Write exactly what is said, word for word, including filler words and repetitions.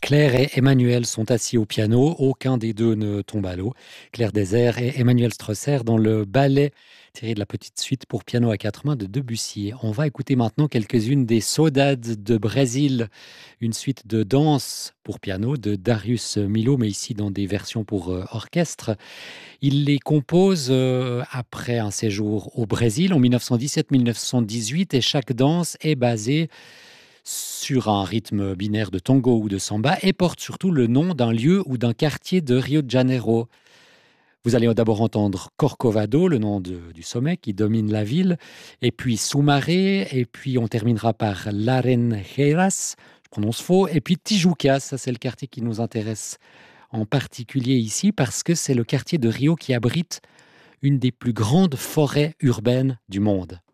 Claire et Emmanuel sont assis au piano, aucun des deux ne tombe à l'eau. Claire Deser et Emmanuel Strosser dans le ballet tiré de la petite suite pour piano à quatre mains de Debussy. On va écouter maintenant quelques-unes des Saudades de Brésil, une suite de danse pour piano de Darius Milhaud, mais ici dans des versions pour euh, orchestre. Il les compose euh, après un séjour au Brésil en mille neuf cent dix-sept mille neuf cent dix-huit et chaque danse est basée sur un rythme binaire de tango ou de samba et porte surtout le nom d'un lieu ou d'un quartier de Rio de Janeiro. Vous allez d'abord entendre Corcovado, le nom de- du sommet qui domine la ville, et puis Sumaré, et puis on terminera par Laranjeiras, je prononce faux, et puis Tijucas, ça c'est le quartier qui nous intéresse en particulier ici parce que c'est le quartier de Rio qui abrite une des plus grandes forêts urbaines du monde.